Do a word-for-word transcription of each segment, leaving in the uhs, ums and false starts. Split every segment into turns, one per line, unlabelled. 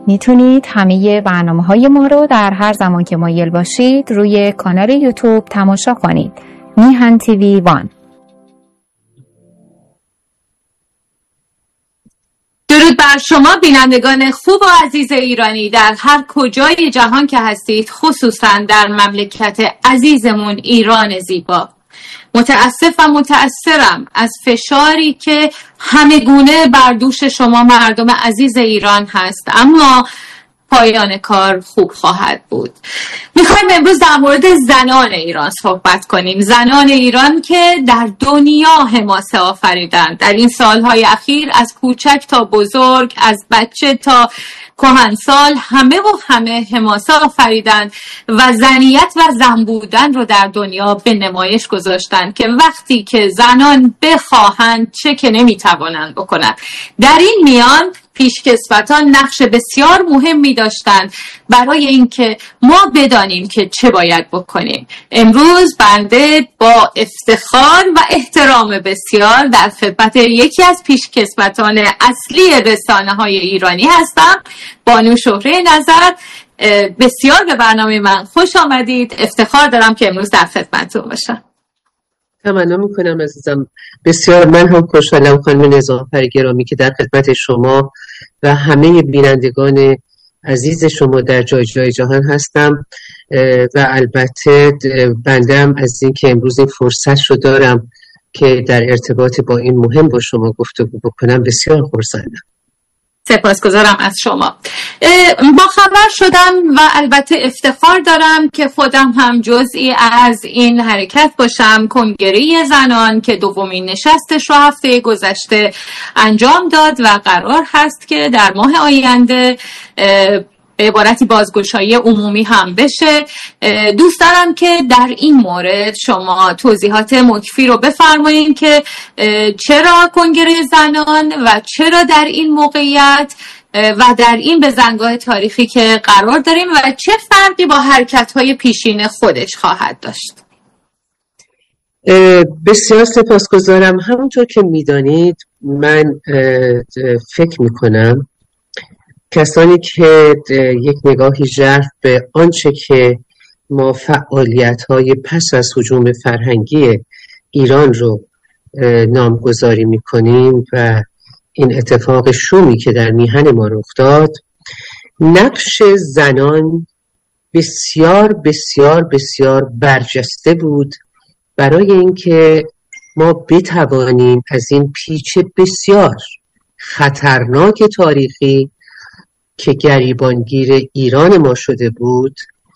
میتونید همه برنامه‌های ما رو در هر زمان که مایل باشید روی کانال یوتیوب تماشا کنید. میهن تیوی وان.
درود بر شما بینندگان خوب و عزیز ایرانی در هر کجای جهان که هستید، خصوصا در مملکت عزیزمون ایران زیبا. متاسف و متأثرم از فشاری که همه گونه بر دوش شما مردم عزیز ایران هست، اما پایان کار خوب خواهد بود. میخوایم امروز در مورد زنان ایران صحبت کنیم. زنان ایران که در دنیا حماسه آفریدند در این سالهای اخیر، از کوچک تا بزرگ، از بچه تا کهنسال، همه و همه حماسه آفریدند و زنیت و زن بودن رو در دنیا به نمایش گذاشتند که وقتی که زنان بخواهند چه که نمیتوانند بکنند. در این میان پیشکسوتان نقش بسیار مهمی داشتند برای اینکه ما بدانیم که چه باید بکنیم. امروز بنده با افتخار و احترام بسیار در خدمت یکی از پیشکسوتان اصلی رسانه‌های ایرانی هستم، بانو شهره نظر. بسیار به برنامه من خوش آمدید. افتخار دارم که امروز در خدمتتون باشم.
تمنا میکنم عزیزم. بسیار من هم خوشحالم خانم نظامفر گرامی که در خدمت شما و همه بینندگان عزیز شما در جای جای جهان هستم و البته بندم از این که امروز این فرصت رو دارم که در ارتباط با این مهم با شما گفتگو بکنم بسیار خرسندم.
سپاسگزارم از شما. با خبر شدم و البته افتخار دارم که خودم هم جزئی از این حرکت باشم. کنگره زنان که دومین نشستش رو هفته گذشته انجام داد و قرار هست که در ماه آینده به عبارتی بازگشایی عمومی هم بشه. دوست دارم که در این مورد شما توضیحات مکفی رو بفرمایید که چرا کنگره زنان و چرا در این موقعیت و در این بزنگاه تاریخی که قرار داریم و چه فرقی با حرکت‌های پیشین خودش خواهد داشت.
بسیار سپاسگزارم. همونطور که میدانید من فکر میکنم کسانی که یک نگاهی ژرف به آنچه که ما فعالیت‌های پس از هجوم فرهنگی ایران رو نامگذاری می‌کنیم و این اتفاق شومی که در میهن ما رخ داد، نقش زنان بسیار بسیار بسیار برجسته بود برای اینکه ما بتوانیم از این پیچ بسیار خطرناک تاریخی که گریبانگیر ایران ما شده بود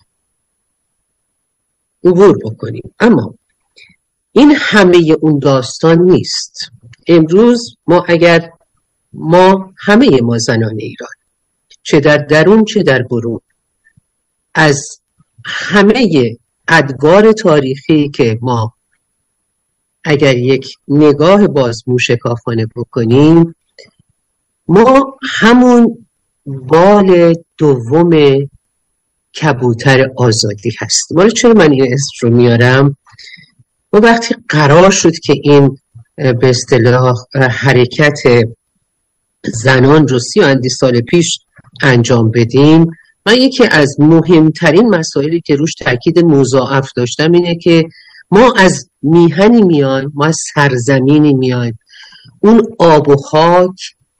عبور بکنیم. اما این همه اون داستان نیست. امروز ما اگر ما همه ما زنان ایران، چه در درون چه در برون، از همه ادوار تاریخی که ما اگر یک نگاه باز موشکافانه بکنیم، ما همون بال دوم کبوتر آزادی هستیم. حالا چرا من این اسم رو میارم؟ و وقتی قرار شد که این به اصطلاح حرکت زنان رو سی و اندی سال پیش انجام بدیم، من یکی از مهمترین مسائلی که روش تاکید مضاعف داشتم اینه که ما از میهنی میایم، ما از سرزمینی میایم، اون آب و خاک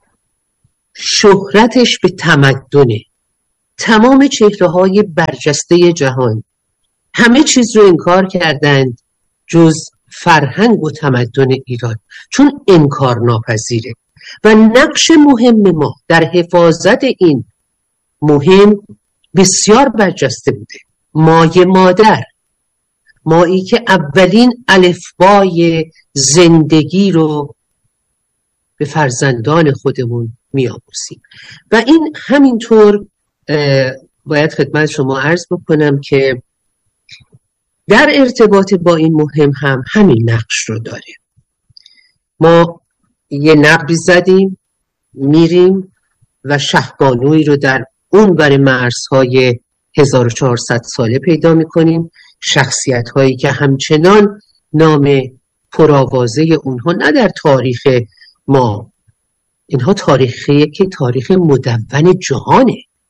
شهرتش به تمدنه. تمام چهره‌های برجسته جهان همه چیز رو انکار کردند جز فرهنگ و تمدن ایران، چون انکار ناپذیره و نقش مهم ما در حفاظت این مهم بسیار برجسته بوده. مایه مادر، مایی که اولین الفبای زندگی رو به فرزندان خودمون می‌آموزیم. و این همینطور باید خدمت شما عرض بکنم که در ارتباط با این مهم هم همین نقش رو داره. ما یه نقبی زدیم، میریم و شهبانویی رو در اون بر مرزهای هزار و چهارصد ساله پیدا میکنیم، شخصیت هایی که همچنان نام پرآوازه اونها نه در تاریخ ما، اینها تاریخی که تاریخ مدون جهانه.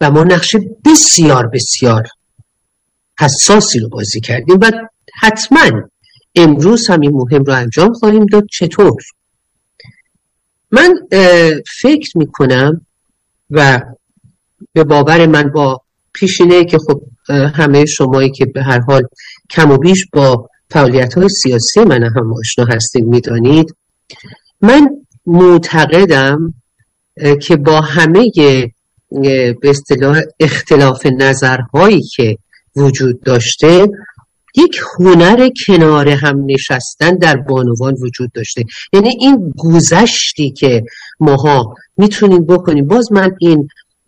و ما نقش بسیار بسیار حساسی رو بازی کردیم و حتما امروز هم این مهم رو انجام خواهیم داد. چطور؟ من فکر میکنم و به باور من با پیشینه که خب همه شمایی که به هر حال کم و بیش با فعالیت‌های سیاسی من هم آشنا هستید میدانید، من معتقدم که با همه به اصطلاح اختلاف نظرهایی که وجود داشته، یک هنر کنار هم نشستن در بانوان وجود داشته. یعنی این گذشتی که ماها میتونیم بکنیم، باز من این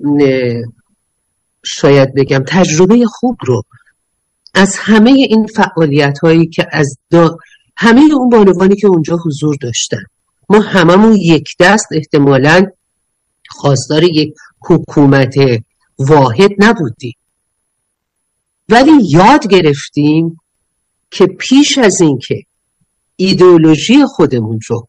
شاید بگم تجربه خوب رو از همه این فعالیت هایی که از دا همه اون بانوانی که اونجا حضور داشتن، ما هممون یک دست احتمالاً خواستار یک حکومت واحد نبودیم، ولی یاد گرفتیم که پیش از این که ایدئولوژی خودمون رو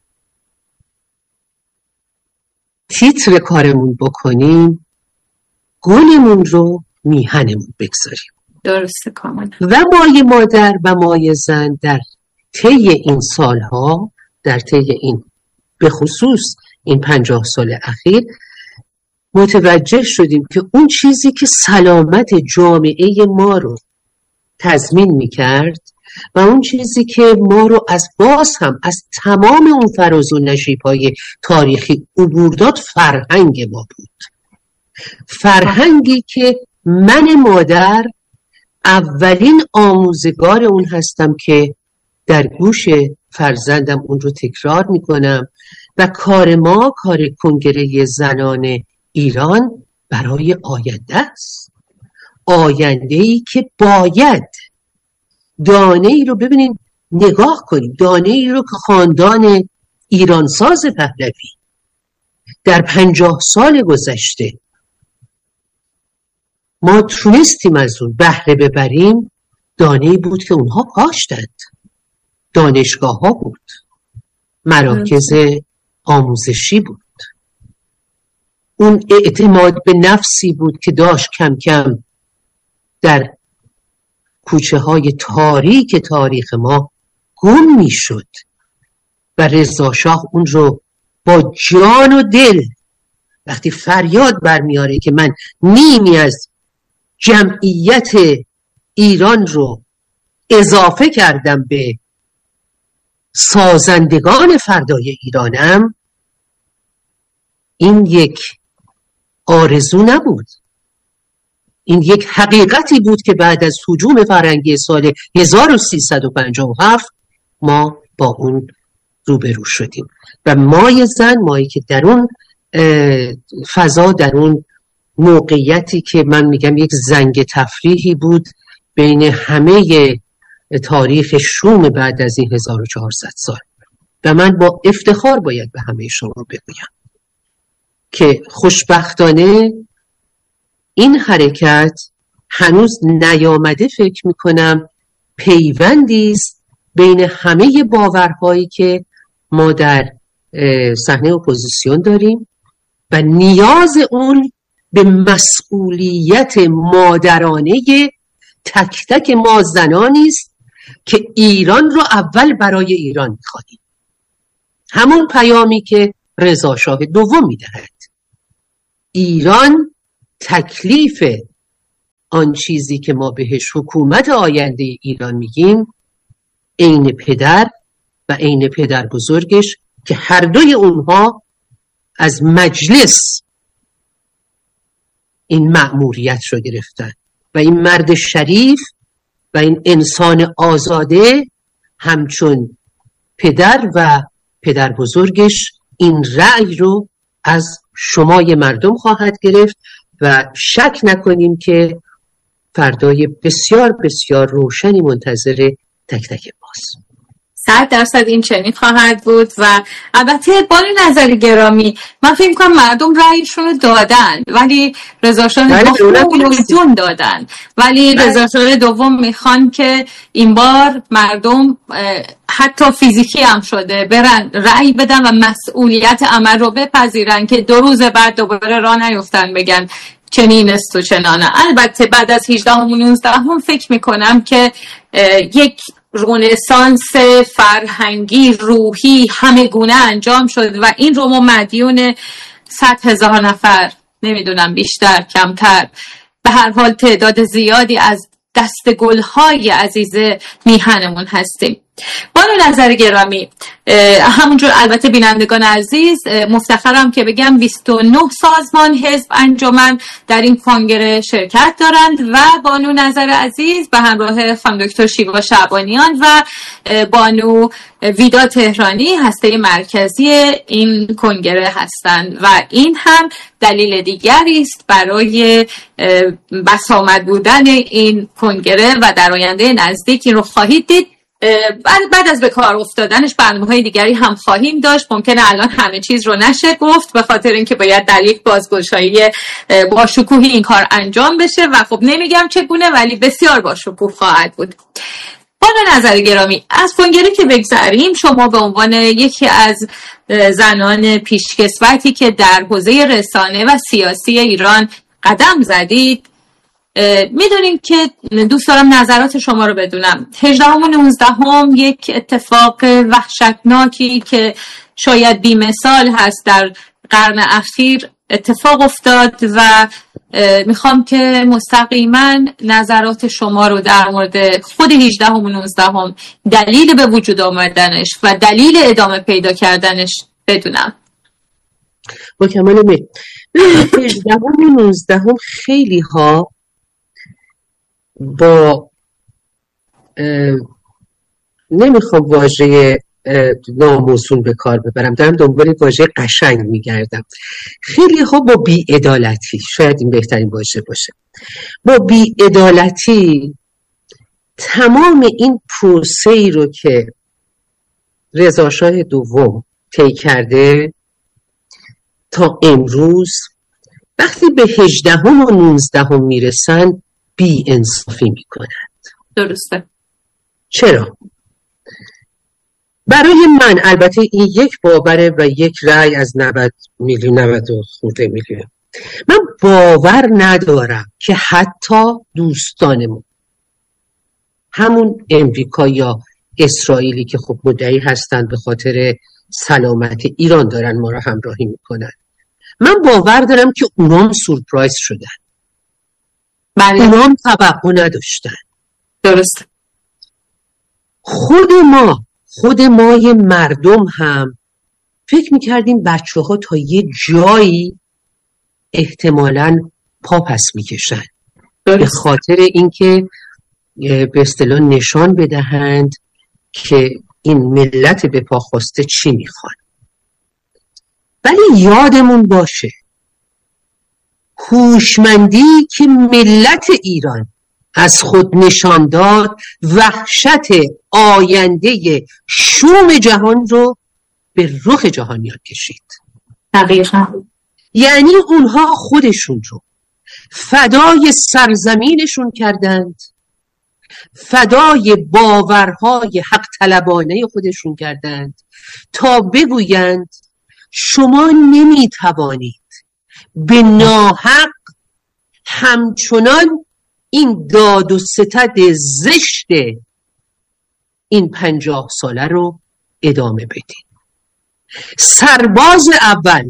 تیتر کارمون بکنیم، گلمون رو میهنمون بگذاریم.
درسته کاملا.
و مایه مادر و مایه زن در طی این سالها، در طی این به خصوص این پنجاه سال اخیر متوجه شدیم که اون چیزی که سلامت جامعه ما رو تضمین میکرد و اون چیزی که ما رو از باز هم از تمام اون فراز و نشیب‌های تاریخی عبور داد، فرهنگ ما بود. فرهنگی که من مادر اولین آموزگار اون هستم که در گوش فرزندم اون رو تکرار میکنم و کار ما، کار کنگره زنان ایران برای آینده است. آینده‌ای که باید دانه ای رو ببینید، نگاه کنید، دانه ای رو که خاندان ایرانساز پهلوی در پنجاه سال گذشته ما تونستیم از اون بهره ببریم، دانه ای بود که اونها کاشتند. دانشگاه ها بود، مراکز آموزشی بود، اون اعتماد به نفسی بود که داشت کم کم در کوچه های تاریک تاریخ ما گم می شد و رضا شاه اون رو با جان و دل وقتی فریاد برمیاره که من نیمی از جمعیت ایران رو اضافه کردم به سازندگان فردای ایرانم، این یک آرزو نبود، این یک حقیقتی بود که بعد از هجوم فرنگی سال هزار و سیصد و پنجاه و هفت ما با اون روبرو شدیم و مای زن، مایی که در اون فضا، در اون موقعیتی که من میگم یک زنگ تفریحی بود بین همه تاریخ شوم بعد از این هزار و چهارصد سال، و من با افتخار باید به همه شما بگویم که خوشبختانه این حرکت هنوز نیامده. فکر میکنم پیوندی است بین همه باورهایی که ما در صحنه اپوزیسیون داریم و نیاز اون به مسئولیت مادرانه تک تک ما زنانی است که ایران رو اول برای ایران می‌خواهیم. همون پیامی که رضا شاه دوم می‌دهد. ایران تکلیف آن چیزی که ما بهش حکومت آینده ایران میگیم، عین پدر و عین پدر بزرگش که هر دوی اونها از مجلس این مأموریت رو گرفتن و این مرد شریف و این انسان آزاده همچون پدر و پدر بزرگش این رأی رو از شمای مردم خواهد گرفت و شک نکنیم که فردای بسیار بسیار روشنی منتظر تک تک ماست.
صد درصد این چنین خواهد بود. و البته بار نظر گرامی، من فکر کنم مردم رأیشون رو دادن ولی رضا شاه دوم دادن ولی رضا شاه دوم میخوان که این بار مردم حتی فیزیکی هم شده برن رأی بدن و مسئولیت عمل رو بپذیرن که دو روز بعد دوباره راه نیفتن بگن چنین است و چنانه. البته بعد از هجدهم و نوزدهم فکر میکنم که یک رنسانس فرهنگی روحی همه گونه انجام شد و این رو ما مدیون صد هزار نفر، نمیدونم بیشتر کمتر، به هر حال تعداد زیادی از دست گلهای عزیز میهنمون هستیم. بانو نظر گرامی، همونجور البته بینندگان عزیز مفتخرم که بگم بیست و نه سازمان حزب انجمن در این کنگره شرکت دارند و بانو نظر عزیز به همراه خانم دکتر شیوا شعبانیان و بانو ویدا تهرانی هسته مرکزی این کنگره هستند و این هم دلیل دیگری است برای بسامد بودن این کنگره و در آینده نزدیک این رو خواهید دید. بعد از به کار افتادنش برنامه‌های دیگری هم خواهیم داشت. ممکنه الان همه چیز رو نشه گفت به خاطر اینکه باید در یک بازگشایی با شکوهی این کار انجام بشه و خب نمیگم چگونه ولی بسیار با شکوه خواهد بود. بانو نظر گرامی، از کنگره که بگذریم، شما به عنوان یکی از زنان پیشکسوتی که در حوزه رسانه و سیاسی ایران قدم زدید، میدونیم که دوست دارم نظرات شما رو بدونم. هجدهم و نوزدهم یک اتفاق وحشتناکی که شاید بی‌مثال هست در قرن اخیر اتفاق افتاد و میخوام که مستقیما نظرات شما رو در مورد خود هجدهم و نوزدهم، دلیل به وجود آمدنش و دلیل ادامه پیدا کردنش بدونم.
با کمال میل. هجدهم و نوزدهم خیلی ها با نمیخوام واژه ناموسون به کار ببرم، دارم دنبال واژه قشنگ میگردم. خیلی ها با بی‌عدالتی، شاید این بهترین واژه باشه، با بی‌عدالتی تمام این پروسه‌ای رو که رضا شاه دوم طی کرده تا امروز وقتی به هجدهم و نوزدهم میرسن بی انصافی میکنند.
درسته.
چرا؟ برای من البته این یک باوره و یک رأی از نود میلیون نود و خورده میلیون، من باور ندارم که حتی دوستانمون، همون امریکا یا اسرائیلی که خب مدعی هستند به خاطر سلامت ایران دارن ما را همراهی میکنن، من باور دارم که اونام سورپرایز شدن.
بله.
اونام توقع نداشتن.
درست.
خود ما خود مای مردم هم فکر میکردیم بچه ها تا یه جایی احتمالاً پا پس میکشن به خاطر اینکه به اصطلاح نشان بدهند که این ملت به پا خواسته چی میخوان. ولی یادمون باشه هوشمندی که ملت ایران از خود نشان داد وحشت آینده شوم جهان رو به رخ جهانیان کشید.
دقیقاً.
یعنی اونها خودشون رو فدای سرزمینشون کردند، فدای باورهای حق طلبانه خودشون کردند تا بگویند شما نمیتوانید به ناحق همچنان این داد و ستد زشت این پنجاه ساله رو ادامه بدید. سرباز اول،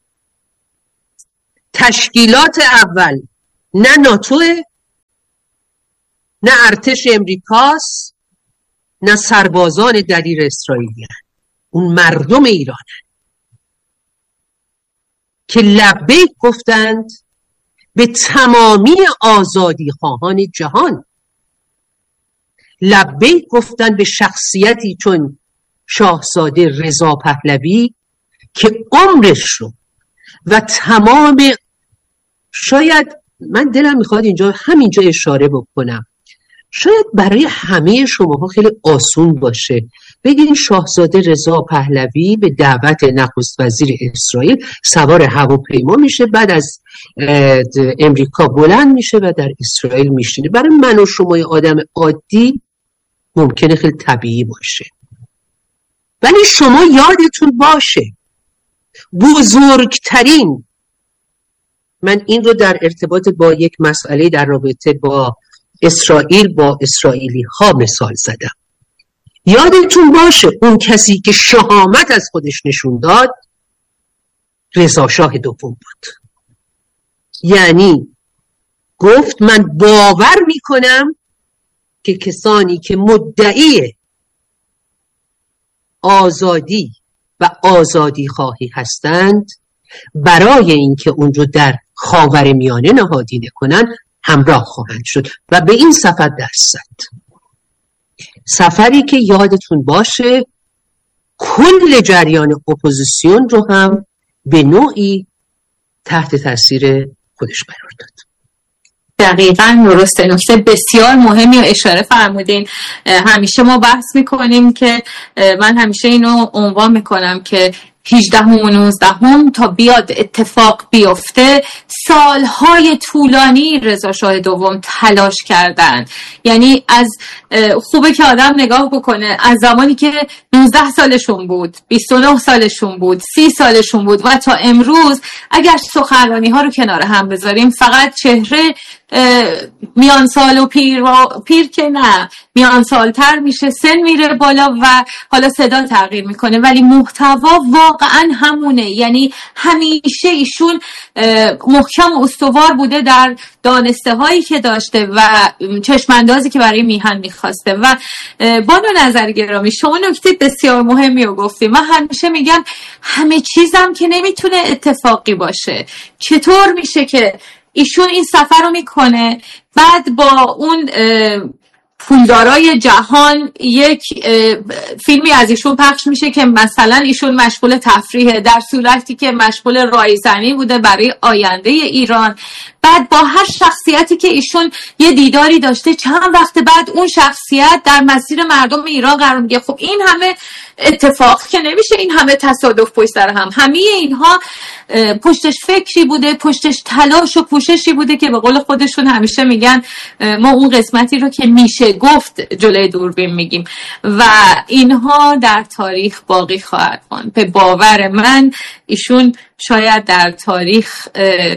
تشکیلات اول، نه ناتوه، نه ارتش امریکاست، نه سربازان دلیر اسرائیلی، اون مردم ایران که لبیک گفتند به تمامی آزادی خواهان جهان، لبیک گفتند به شخصیتی چون شاهزاده رضا پهلوی که عمرش رو و تمام، شاید من دلم میخواد اینجا همینجا اشاره بکنم، شاید برای همه شماها خیلی آسون باشه بگید شاهزاده رضا پهلوی به دعوت نخست وزیر اسرائیل سوار هواپیما میشه، بعد از امریکا بلند میشه و در اسرائیل میشینه. برای من و شما آدم عادی ممکنه خیلی طبیعی باشه، ولی شما یادتون باشه بزرگترین من این رو در ارتباط با یک مسئله در رابطه با اسرائیل با اسرائیلی ها مثال زدم. یادتون باشه اون کسی که شهامت از خودش نشون داد رضا شاه دوم بود. یعنی گفت من باور میکنم که کسانی که مدعی آزادی و آزادی خواهی هستند برای اینکه اون رو در خاورمیانه نهادینه کنن همراه خواهند شد و به این سفر دست زد. سفری که یادتون باشه کل جریان اپوزیسیون رو هم به نوعی تحت تاثیر خودش قرار داد.
دقیقاً درسته. نکته بسیار مهمی و اشاره فرمودین. همیشه ما بحث میکنیم که من همیشه اینو عنوان میکنم که هجدهم و نوزدهم تا بیاد اتفاق بیفته سالهای طولانی رضا شاه دوم تلاش کردن. یعنی از خوبه که آدم نگاه بکنه از زمانی که نوزده سالشون بود، بیست و نه سالشون بود، سی سالشون بود و تا امروز اگر سخنرانی ها رو کنار هم بذاریم فقط چهره میان سال و پیر و پیر که نه میان سالتر میشه، سن میره بالا و حالا صدا تغییر میکنه ولی محتوا واقعا همونه. یعنی همیشه ایشون محکم و استوار بوده در دانسته هایی که داشته و چشماندازی که برای میهن میخواسته. و بانو نظر گرامی شما نکته بسیار مهمی رو گفتیم. من همیشه میگم همه چیزم که نمیتونه اتفاقی باشه. چطور میشه که ایشون این سفر رو میکنه بعد با اون پولدارای جهان یک فیلمی از ایشون پخش میشه که مثلا ایشون مشغول تفریحه در صورتی که مشغول رایزنی بوده برای آینده ایران. بعد با هر شخصیتی که ایشون یه دیداری داشته چند وقت بعد اون شخصیت در مسیر مردم ایران قرار میگه. خب این همه اتفاق که نمیشه، این همه تصادف پشت سر هم. همه اینها پشتش فکری بوده، پشتش تلاش و کوششی بوده که به قول خودشون همیشه میگن ما اون قسمتی رو که میشه گفت جلوی دوربین میگیم و اینها در تاریخ باقی خواهد ماند. به باور من ایشون شاید در تاریخ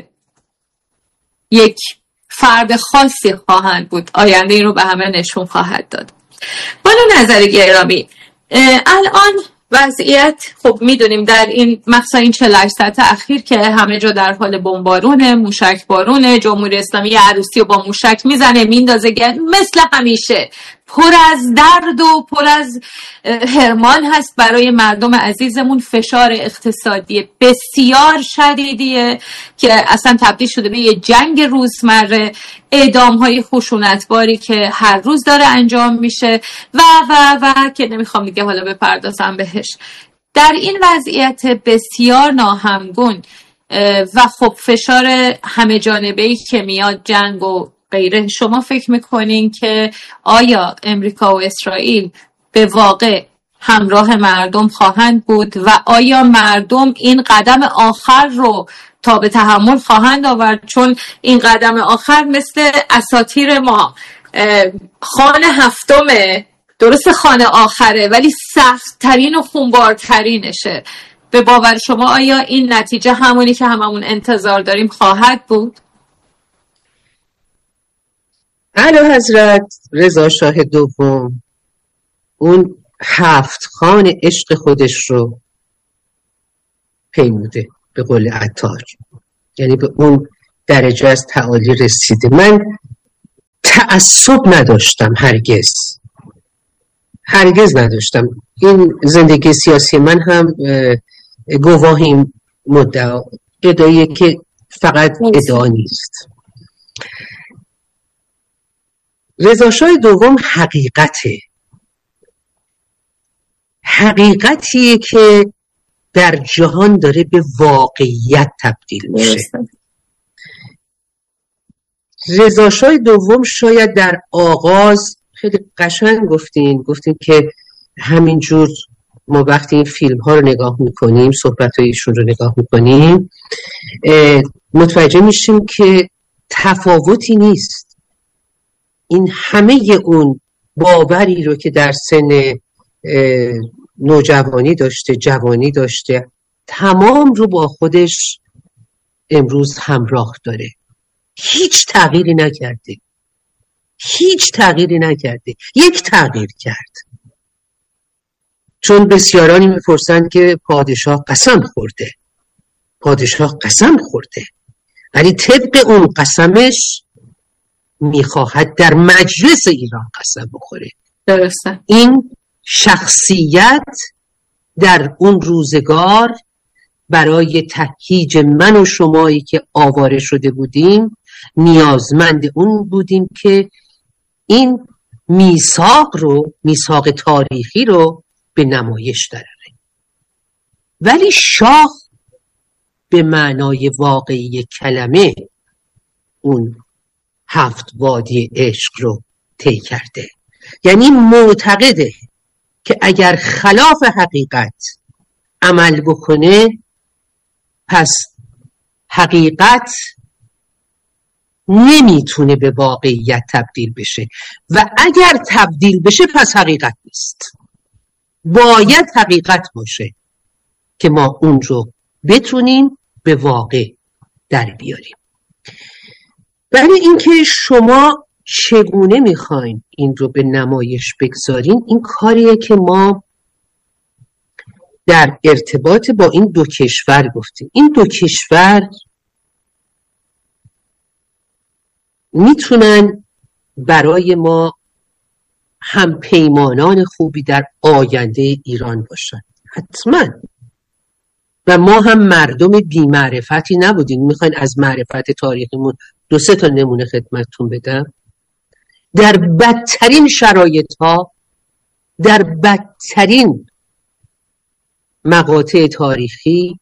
یک فرد خاصی خواهند بود. آینده این رو به همه نشون خواهد داد. بانو نظر گرامی الان وضعیت خب میدونیم در این مخصوصا این چهل و هشت ساعت اخیر که همه جا در حال بمبارونه، موشک بارونه، جمهوری اسلامی عروسی رو با موشک میزنه میندازه، مثل همیشه پر از درد و پر از هرمان هست برای مردم عزیزمون. فشار اقتصادی بسیار شدیدیه که اصلا تبدیل شده به یه جنگ روزمره، اعدام‌های خشونتباری که هر روز داره انجام میشه و و و که نمیخوام دیگه حالا بپردازم بهش. در این وضعیت بسیار ناهمگون و خب فشار همه جانبه‌ای که میاد، جنگ و غیره، شما فکر میکنین که آیا امریکا و اسرائیل به واقع همراه مردم خواهند بود و آیا مردم این قدم آخر رو تا به تحمل خواهند آورد؟ چون این قدم آخر مثل اساطیر ما خانه هفتمه، درست خانه آخره ولی سخت ترین و خونبارترینشه. به باور شما آیا این نتیجه همونی که هممون انتظار داریم خواهد بود؟
اعلیحضرت رضا شاه دوم اون هفت خان عشق خودش رو پیموده به قول عطار، یعنی به اون درجه از تعالی رسیده. من تعصب نداشتم، هرگز هرگز نداشتم. این زندگی سیاسی من هم گواه این مدعا ادعاییه که فقط ادعا نیست. رضا شاه دوم حقیقته، حقیقتیه که در جهان داره به واقعیت تبدیل میشه. رضا شاه دوم شاید در آغاز خیلی قشنگ گفتین گفتین که همینجور ما وقتی این فیلم ها رو نگاه میکنیم، صحبت های ایشون رو نگاه میکنیم، متوجه میشیم که تفاوتی نیست. این همه اون باوری رو که در سن نوجوانی داشته، جوانی داشته، تمام رو با خودش امروز همراه داره. هیچ تغییری نکرده، هیچ تغییری نکرده. یک تغییر کرد، چون بسیارانی میپرسند که پادشاه قسم خورده. پادشاه قسم خورده، ولی طبق اون قسمش میخواهد در مجلس ایران قسم بخوره.
درسته.
این شخصیت در اون روزگار برای تهییج من و شمایی که آواره شده بودیم نیازمند اون بودیم که این میثاق رو، میثاق تاریخی رو به نمایش دراره. ولی شاه به معنای واقعی کلمه اون هفت وادی عشق رو طی کرده. یعنی معتقده که اگر خلاف حقیقت عمل بکنه پس حقیقت نمیتونه به واقعیت تبدیل بشه و اگر تبدیل بشه پس حقیقت نیست. باید حقیقت باشه که ما اون رو بتونیم به واقع در بیاریم. برای اینکه شما چگونه میخواین این رو به نمایش بگذارین، این کاریه که ما در ارتباط با این دو کشور گفتیم. این دو کشور میتونن برای ما هم پیمانان خوبی در آینده ایران باشن، حتما. و ما هم مردم بی معرفتی نبودیم. میخواین از معرفت تاریخیمون دو سه تا نمونه خدمتتون بدم. در بدترین شرایط ها، در بدترین مقاطع تاریخی،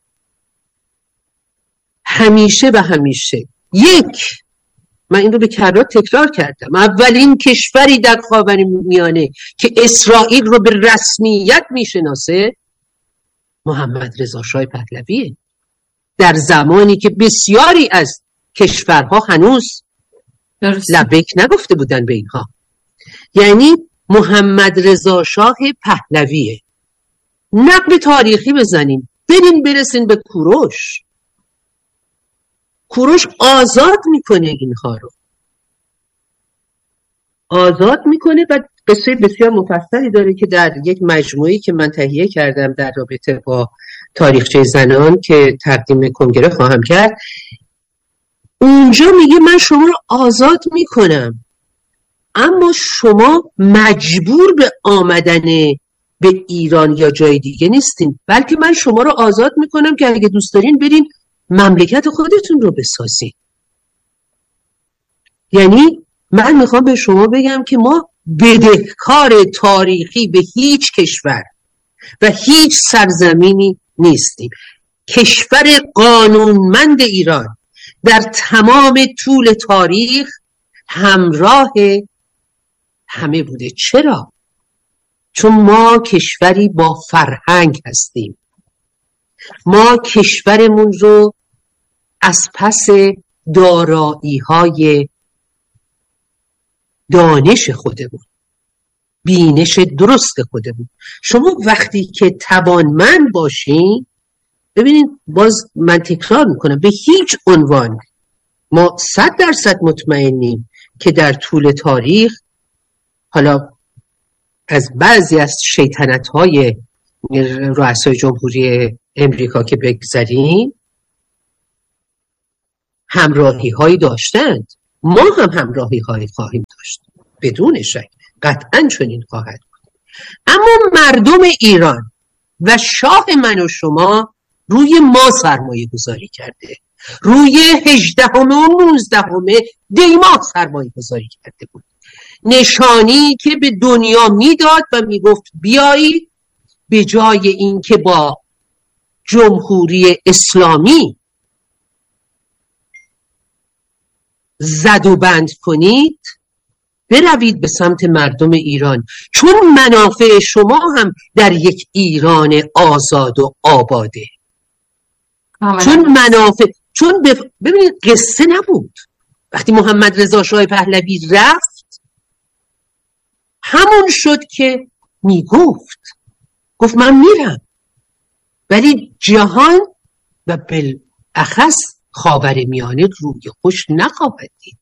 همیشه و همیشه یک، من این رو به کرات تکرار کردم، اولین کشوری در خاورمیانه که اسرائیل رو به رسمیت میشناسه محمد رضا شاه پهلویه. در زمانی که بسیاری از کشورها هنوز لبیک نگفته بودن به اینها. یعنی محمد رضا شاه پهلویه. نقل تاریخی بزنیم، برین برسین به کوروش. کوروش آزاد میکنه اینها رو، آزاد میکنه و قصه بسیار مفصلی داره که در یک مجموعی که من تهیه کردم در رابطه با تاریخچه زنان که تقدیم کنگره خواهم کرد، اونجا میگه من شما رو آزاد میکنم اما شما مجبور به آمدن به ایران یا جای دیگه نیستین، بلکه من شما رو آزاد میکنم که اگه دوست دارین برین مملکت خودتون رو بسازین. یعنی من میخوام به شما بگم که ما بدهکار تاریخی به هیچ کشور و هیچ سرزمینی نیستیم. کشور قانونمند ایران در تمام طول تاریخ همراه همه بوده. چرا؟ چون ما کشوری با فرهنگ هستیم. ما کشورمون رو از پس دارایی‌های دانش خودمون، بینش درست خودمون، شما وقتی که توانمند باشین، ببینید باز من تکرار میکنم، به هیچ عنوان ما صد درصد مطمئنیم که در طول تاریخ، حالا از بعضی از شیطنت‌های رؤسای جمهوری امریکا که بگذاریم، همراهی هایی داشتند، ما هم همراهی هایی خواهیم داشت بدون شک، قطعا چنین خواهد بود. اما مردم ایران و شاه من و شما روی ما سرمایه گذاری کرده، روی هجدهم و نوزدهم دیما سرمایه گذاری کرده بود. نشانی که به دنیا میداد و میگفت بیایید، به جای اینکه با جمهوری اسلامی زد و بند کنید، بروید به سمت مردم ایران، چون منافع شما هم در یک ایران آزاد و آباده. آمده. چون منافع، چون بف... ببینید قصه نبود. وقتی محمد رضا شاه پهلوی رفت، همون شد که میگفت، گفت من میرم، ولی جهان و بالاخص خاورمیانه روی خوش نخواهد دید.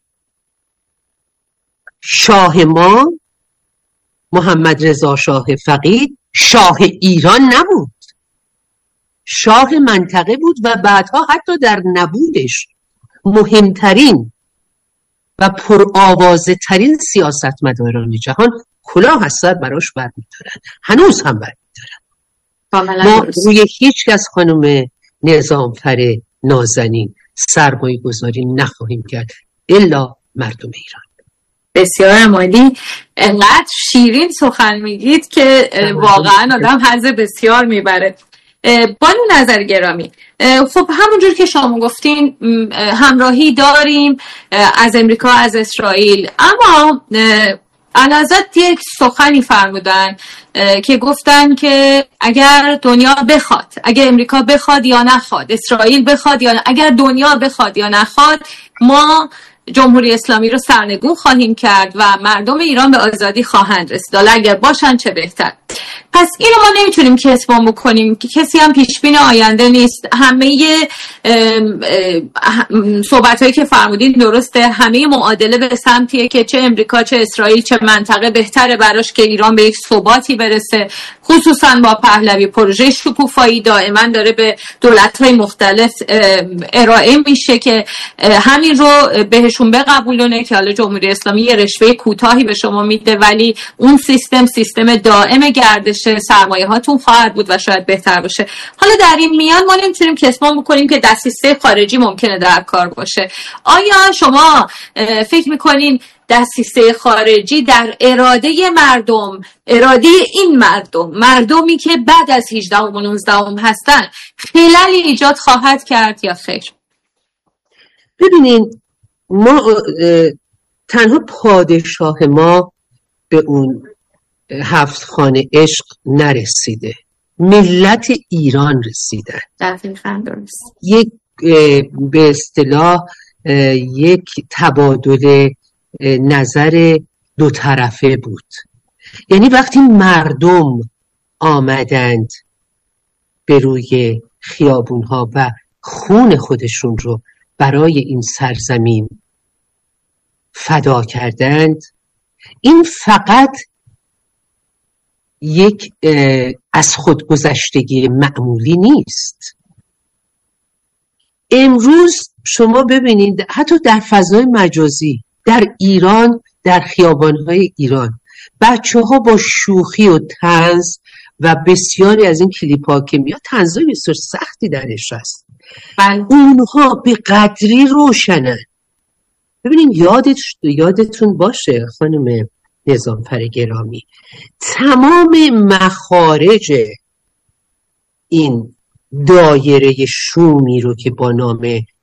شاه ما محمد رضا شاه فقید شاه ایران نبود، شاه منطقه بود و بعدها حتی در نبودش مهمترین و پرآوازه ترین سیاستمداران جهان کلاه از سر براش برمی‌دارن، هنوز هم برمی‌دارن. ما روی هیچ کس خانم نظامفر نازنین سرمایه گذاری نخواهیم کرد الا مردم ایران.
بسیار عالی، انقدر شیرین سخن میگید که واقعا آدم حظ بسیار میبره. بانو نظر گرامی، خب همونجور که شما گفتین همراهی داریم از امریکا، از اسرائیل، اما علازت یک سخنی فرمودن که گفتن که اگر دنیا بخواد، اگر امریکا بخواد یا نخواد، اسرائیل بخواد یا نه، اگر دنیا بخواد یا نخواد، ما جمهوری اسلامی رو سرنگون خواهیم کرد و مردم ایران به آزادی خواهند رسید، حالا اگر باشن چه بهتر. پس اینو ما نمیتونیم کسبان بکنیم که کسی هم پیشبین آینده نیست. همه صحبت‌هایی که فرمودین درسته، همه معادله به سمتیه که چه امریکا چه اسرائیل چه منطقه بهتره براش که ایران به یک ثباتی برسه، خصوصا با پهلوی. پروژه شکوفایی دائما داره به دولت‌های مختلف ارائه میشه که همین رو بهشون بقبولونه که حالا جمهوری اسلامی یه رشوه کوتاهی به شما میده ولی اون سیستم سیستم دائم گردش سرمایه هاتون خواهد بود و شاید بهتر باشه. حالا در این میان ما نمیتونیم کسبان بکنیم که دسیسه خارجی ممکنه در کار باشه. آیا شما فکر میکنین دسیسه خارجی در اراده مردم، اراده این مردم، مردمی که بعد از هجدهم و نوزدهم هستن، خللی ایجاد خواهد کرد یا خیر؟
ببینین، ما تنها پادشاه ما به اون هفت خانه عشق نرسیده، ملت ایران رسیدن.
دقیقاً درست.
یک به اصطلاح یک تبادل نظر دو طرفه بود. یعنی وقتی مردم آمدند به روی خیابونها و خون خودشون رو برای این سرزمین فدا کردند، این فقط یک از خودگذشتگی معمولی نیست. امروز شما ببینید حتی در فضای مجازی در ایران، در خیابان‌های ایران، بچه‌ها با شوخی و طنز و بسیاری از این کلیپ‌ها که میاد، طنزهای بسیار سختی درش هست، بله. اونها به قدری روشنن. ببینید یادت یادتون باشه خانم نظامفر گرامی، تمام مخارج این دایره شومی رو که با نام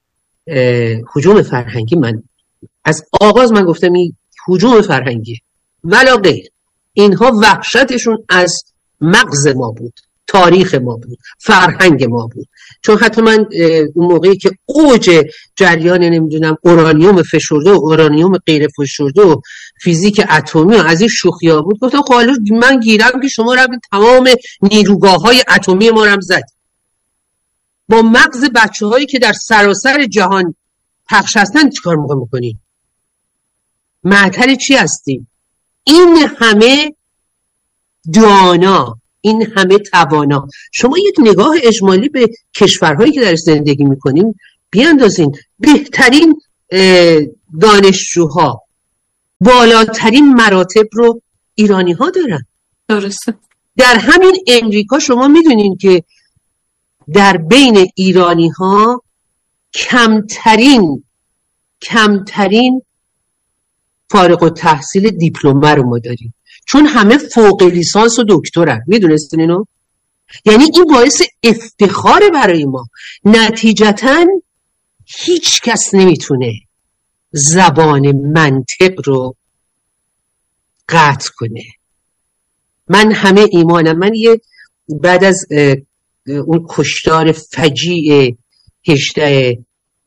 هجوم فرهنگی، من از آغاز من گفتم این هجوم فرهنگی ولا غیر، اینها وحشتشون از مغز ما بود، تاریخ ما بود، فرهنگ ما بود. چون حتی من اون موقعی که اوج جریان نمیدونم اورانیوم فشرده و اورانیوم غیر فشرده و فیزیک اتمی و از این شوخی‌ها بود، گفتم خب حالا من گیرم که شما رو تمام نیروگاه‌های اتمی ما رو زد. با مغز بچه‌هایی که در سراسر جهان پخش هستن چیکار می‌کنین؟ معطل چی هستیم؟ این همه دانا، این همه توانا. شما یک نگاه اجمالی به کشورهایی که در زندگی میکنیم بیاندازین. بهترین دانشجوها، بالاترین مراتب رو ایرانی ها دارن.
درسته. در
همین امریکا شما میدونین که در بین ایرانی ها کمترین کمترین فارغ التحصیل دیپلمه رو ما داریم، چون همه فوق لیسانس و دکترن. میدونستین اینو؟ یعنی این باعث افتخار برای ما. نتیجتاً هیچ کس نمیتونه زبان منطق رو قطع کنه. من همه ایمانم، من یه بعد از اون کشتار فجیع هجده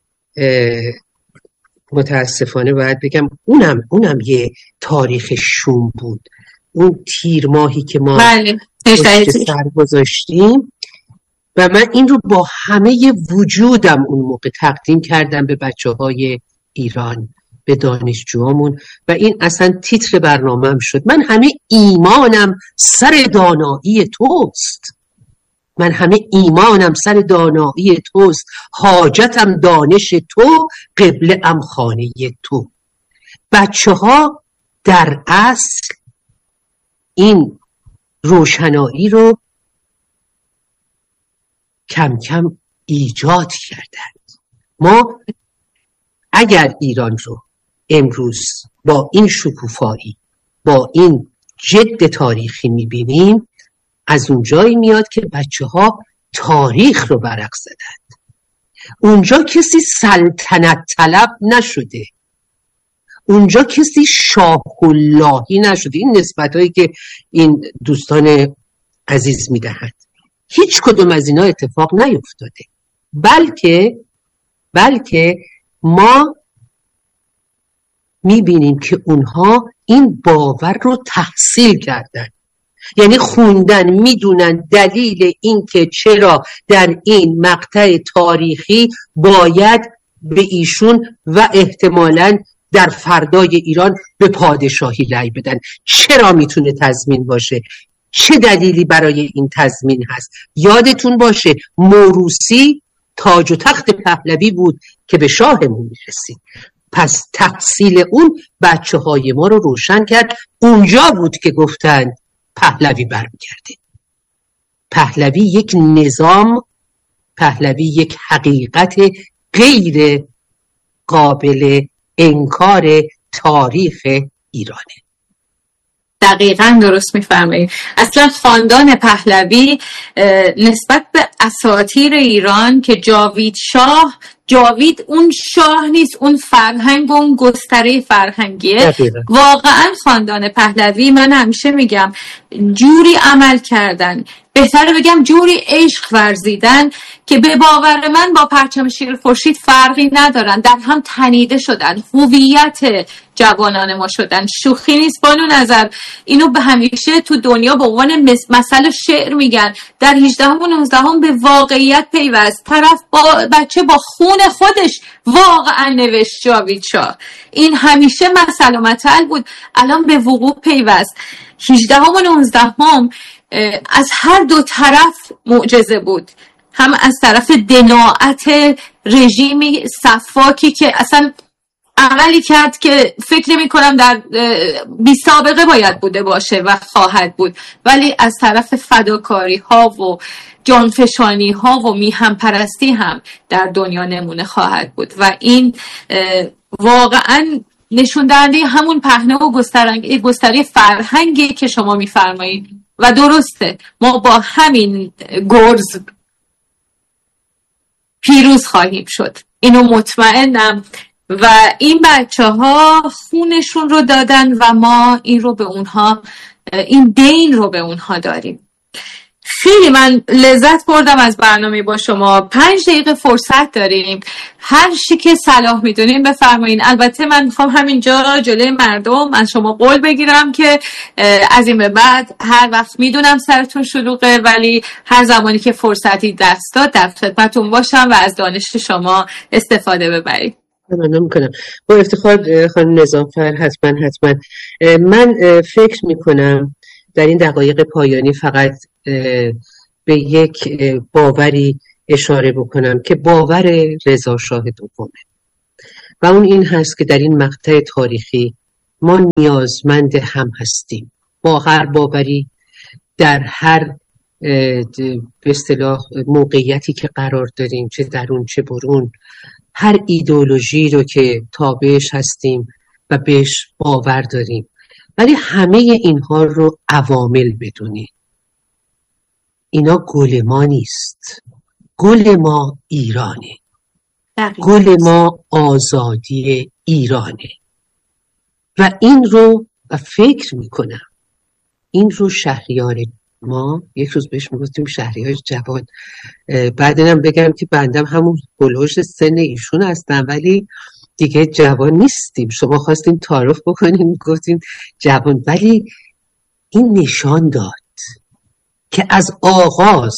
متاسفانه باید بگم اونم اونم یه تاریخ شوم بود. اون تیر ماهی که ما
بله.
سر گذاشتیم و من این رو با همه وجودم اون موقع تقدیم کردم به بچه های ایران، به دانشجوامون، و این اصلا تیتر برنامه‌ام شد. من همه ایمانم سر دانایی توست، من همه ایمانم سر دانایی توست، حاجتم دانش تو، قبله ام خانه تو. بچه ها در اصل این روشنایی رو کم کم ایجاد کردند. ما اگر ایران رو امروز با این شکوفایی، با این جد تاریخی میبینیم، از اونجایی میاد که بچه ها تاریخ رو برق زدند. اونجا کسی سلطنت طلب نشده، اونجا کسی شاه اللهی نشده. این نسبت هایی که این دوستان عزیز میدهند، هیچ کدوم از اینا اتفاق نیفتاده، بلکه بلکه ما میبینیم که اونها این باور رو تحصیل کردن، یعنی خوندن، میدونن دلیل این که چرا در این مقطع تاریخی باید به ایشون و احتمالاً در فردای ایران به پادشاهی رأی بدن. چرا میتونه تضمین باشه؟ چه دلیلی برای این تضمین هست؟ یادتون باشه موروثی تاج و تخت پهلوی بود که به شاهمون میرسید. پس تحصیل اون بچه های ما رو روشن کرد. اونجا بود که گفتن پهلوی برمیگرده. پهلوی یک نظام، پهلوی یک حقیقت غیر قابل انکار تاریخ ایرانه.
دقیقاً درست میفرمایید. اصلا خاندان پهلوی نسبت به اساطیر ایران که جاوید شاه، جاوید اون شاه نیست، اون فرهنگ و اون گستره فرهنگیه. دقیقا. واقعاً خاندان پهلوی، من همیشه میگم، جوری عمل کردن، بهتره بگم جوری عشق ورزیدن که به باور من با پرچم شیر خورشید فرقی ندارن، در هم تنیده شدن، هویت جوانان ما شدن. شوخی نیست بانو نظر، اینو به همیشه تو دنیا به عنوان مثل شعر میگن. در هجدهم و نوزدهم به واقعیت پیوست. طرف با بچه با خون خودش واقعا نوشت جاوید شاه. این همیشه مثل و متل بود، الان به وقوع پیوست. هجدهم و نوزدهم از هر دو طرف معجزه بود، هم از طرف دناعت رژیمی صفاکی که اصلا عملی کرد که فکر نمی کنم در بی سابقه باید بوده باشه و خواهد بود، ولی از طرف فداکاری ها و جانفشانی ها و میهم پرستی هم در دنیا نمونه خواهد بود و این واقعا نشون دهنده همون پهنه و گستره فرهنگی که شما میفرمایید. و درسته، ما با همین گرز پیروز خواهیم شد، اینو مطمئنم. و این بچه ها خونشون رو دادن و ما این رو به اونها، این دین رو به اونها داریم. خیلی من لذت بردم از برنامه با شما. پنج دقیقه فرصت داریم، هر چی که صلاح میدونیم بفرمایین. البته من میخوام همینجا جلوی مردم از شما قول بگیرم که از این به بعد هر وقت میدونم سرتون شلوغه، ولی هر زمانی که فرصتی دست داد در خدمتتون باشم و از دانش شما استفاده ببرید.
ممنون میکنم. با افتخار خانم نظامفر، حتما حتما. من فکر میکنم در این دقایق پایانی فقط به یک باوری اشاره بکنم که باور رضا شاه دومه و اون این هست که در این مقطع تاریخی ما نیازمند هم هستیم. با هر باوری در هر به اصطلاح موقعیتی که قرار داریم، چه درون چه برون، هر ایدئولوژی رو که تابعش هستیم و بهش باور داریم، ولی همه اینها رو عوامل بدونیم. اینا گل ما نیست. گل ما ایرانه. گل ما آزادی ایرانه. و این رو و فکر میکنم این رو شهریار ما، یک روز بهش میگفتیم شهریار جوان، بعدنم بگم که بندم همون بلوش سن ایشون هستم ولی دیگه جوان نیستیم. شما خواستیم تعارف بکنیم گفتیم جوان، ولی این نشان داد که از آغاز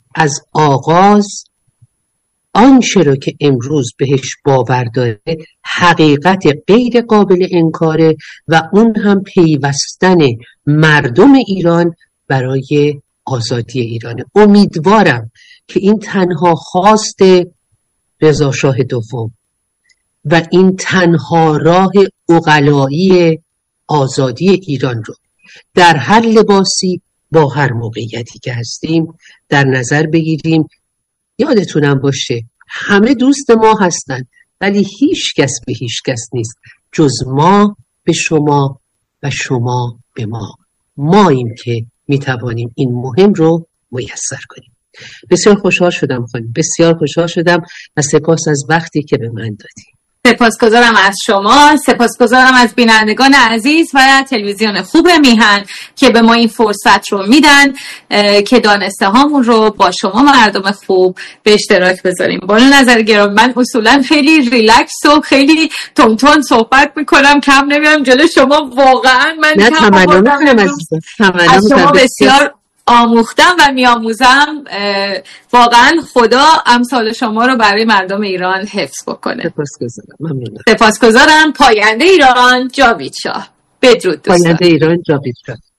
از آغاز آنچه رو که امروز بهش باور داره حقیقت غیر قابل انکاره و اون هم پیوستن مردم ایران برای آزادی ایرانه. امیدوارم که این تنها خواست رضا شاه دوم و این تنها راه عقلایی آزادی ایران رو در هر لباسی با هر موقعیتی که هستیم در نظر بگیریم. یادتونم باشه همه دوست ما هستن ولی هیچ کس به هیچ کس نیست جز ما به شما و شما به ما. ماییم که میتوانیم این مهم رو میسر کنیم. بسیار خوشحال شدم خانم، بسیار خوشحال شدم و سپاس از وقتی که به من دادی.
سپاسگزارم از شما، سپاسگزارم از بینندگان عزیز و تلویزیون خوب میهن که به ما این فرصت رو میدن که دانسته هامون رو با شما مردم خوب به اشتراک بذاریم. با نظر گرامی من اصولا خیلی ریلکس و خیلی تون تون صحبت میکنم، کم نمیام جلو شما. واقعا من
نه تمنا میکنم
از شما بسیار آموختم و میآموزم. واقعا خدا امثال شما رو برای مردم ایران حفظ بکنه.
سپاسگزارم. ممنونم.
سپاسگزارم. پاینده ایران جاوید شاه. بدرود دوستان.
پاینده ایران جاوید شاه.